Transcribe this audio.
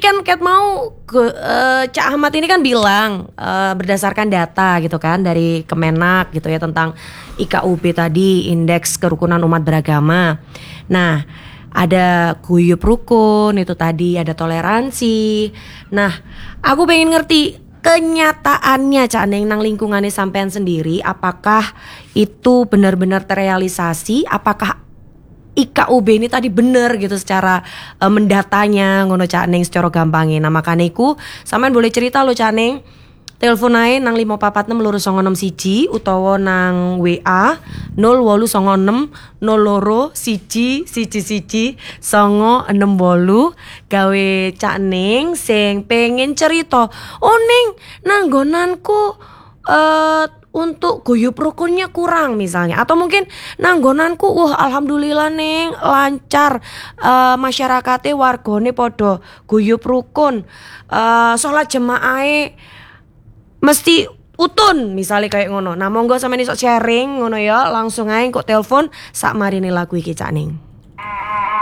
kan ket mau Cak Ahmad ini kan bilang berdasarkan data gitu kan dari Kemenak gitu ya tentang IKUB tadi, Indeks Kerukunan Umat Beragama. Nah, ada guyup rukun itu tadi, ada toleransi. Nah, aku pengen ngerti kenyataannya Cak Neng nang lingkungannya sampean sendiri, apakah itu benar-benar terrealisasi? Apakah IKUB ini tadi bener gitu secara mendatanya ngono Cak Neng secara gampangnya. Nah makanya iku sampean boleh cerita lo Cak Neng. Telepon ae nang 5446291 utawa nang WA 0896 02 111 968 gawe Cak Neng sing pengen cerita. Oh Neng, nang nggonanku untuk guyup rukunnya kurang misalnya, atau mungkin nanggonanku wah alhamdulillah Neng lancar, masyarakatnya wargane podo guyup rukun, sholat jemaah mesti utun misalnya kayak ngono. Nah monggo sampeyan iso sharing ngono ya, langsung ae kok telepon sak marine lagu iki Cak Neng.